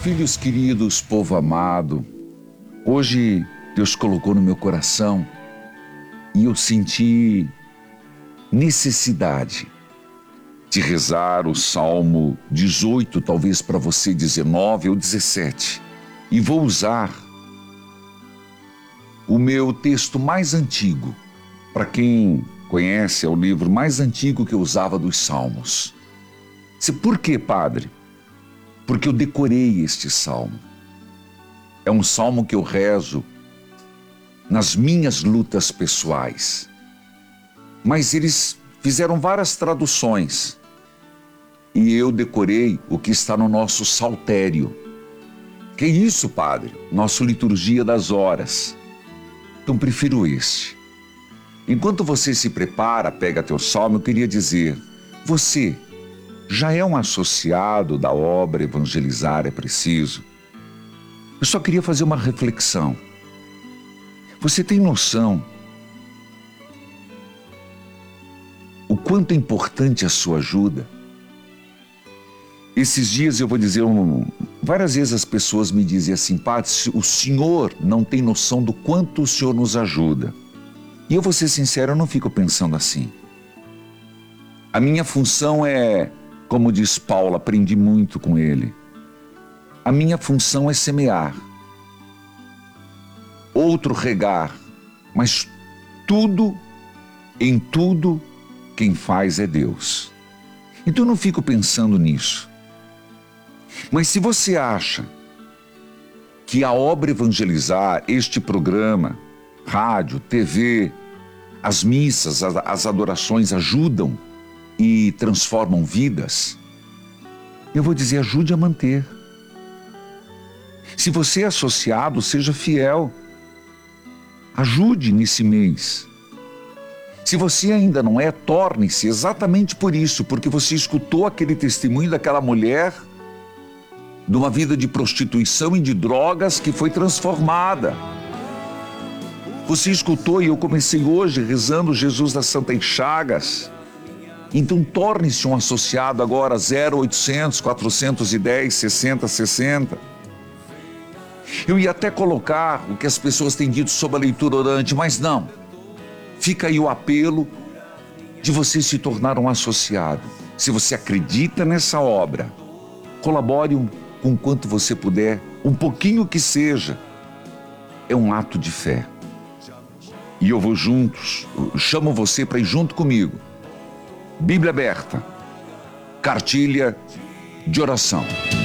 filhos queridos, povo amado, hoje Deus colocou no meu coração e eu senti necessidade de rezar o Salmo 18, talvez para você 19 ou 17. E vou usar o meu texto mais antigo. Para quem conhece, é o livro mais antigo que eu usava dos Salmos. Por quê, padre? Porque eu decorei este salmo. É um salmo que eu rezo nas minhas lutas pessoais. Mas eles fizeram várias traduções. E eu decorei o que está no nosso saltério. Que isso, padre? Nossa liturgia das horas. Então prefiro este. Enquanto você se prepara, pega teu salmo, eu queria dizer, você já é um associado da obra Evangelizar é Preciso? Eu só queria fazer uma reflexão. Você tem noção o quanto é importante a sua ajuda? Esses dias eu vou dizer, várias vezes as pessoas me dizem assim, padre, o senhor não tem noção do quanto o senhor nos ajuda. E eu vou ser sincero, eu não fico pensando assim. A minha função é, como diz Paulo, aprendi muito com ele. A minha função é semear, outro regar, mas tudo, em tudo, quem faz é Deus. Então eu não fico pensando nisso. Mas se você acha que a obra Evangelizar, este programa, rádio, TV, as missas, as adorações ajudam e transformam vidas, eu vou dizer, ajude a manter. Se você é associado, seja fiel. Ajude nesse mês. Se você ainda não é, torne-se exatamente por isso, porque você escutou aquele testemunho daquela mulher de uma vida de prostituição e de drogas que foi transformada. Você escutou e eu comecei hoje rezando Jesus das Santas Chagas. Então torne-se um associado agora 0800 410 60 60. Eu ia até colocar o que as pessoas têm dito sobre a leitura orante, mas não. Fica aí o apelo de você se tornar um associado. Se você acredita nessa obra, colabore com quanto você puder, um pouquinho que seja. É um ato de fé. E eu vou juntos, chamo você para ir junto comigo. Bíblia aberta, cartilha de oração.